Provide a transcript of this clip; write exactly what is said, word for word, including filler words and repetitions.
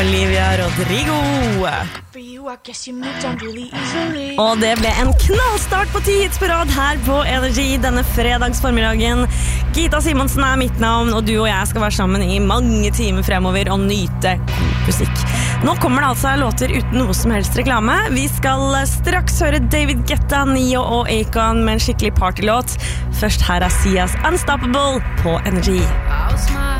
Olivia Rodrigo. Og det ble en knallstart på ti hits på rad her på Energy denne fredagsformiddagen. Gita Simonsen er mitt navn, og du og jeg skal være sammen i mange timer fremover og nyte god musikk. Nå kommer det altså låter uten noe som helst reklame. Vi skal straks høre David Guetta, Neo og Akon med en skikkelig partylåt. Først her er Sias Unstoppable på Energy.